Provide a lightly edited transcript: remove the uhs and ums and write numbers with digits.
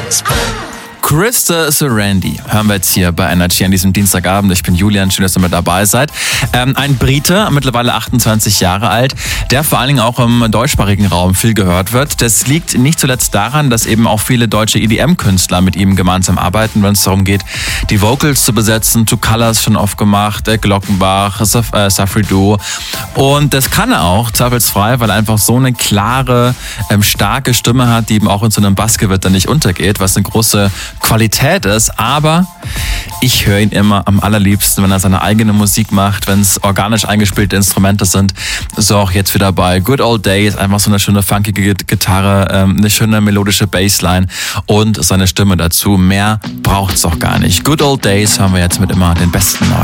Krista Sarandí hören wir jetzt hier bei Energy an diesem Dienstagabend. Ich bin Julian, schön, dass ihr mit dabei seid. Ein Brite, mittlerweile 28 Jahre alt, der vor allen Dingen auch im deutschsprachigen Raum viel gehört wird. Das liegt nicht zuletzt daran, dass eben auch viele deutsche EDM-Künstler mit ihm gemeinsam arbeiten, wenn es darum geht, die Vocals zu besetzen. Two Colors schon oft gemacht, Glockenbach, Safri Duo. Und das kann er auch, zweifelsfrei, weil er einfach so eine klare, starke Stimme hat, die eben auch in so einem Bassgewitter nicht untergeht, was eine große Qualität ist, aber ich höre ihn immer am allerliebsten, wenn er seine eigene Musik macht, wenn es organisch eingespielte Instrumente sind. So auch jetzt wieder bei Good Old Days, einfach so eine schöne funkige Gitarre, eine schöne melodische Bassline und seine Stimme dazu. Mehr braucht's auch gar nicht. Good Old Days hören wir jetzt mit immer den besten Neuen.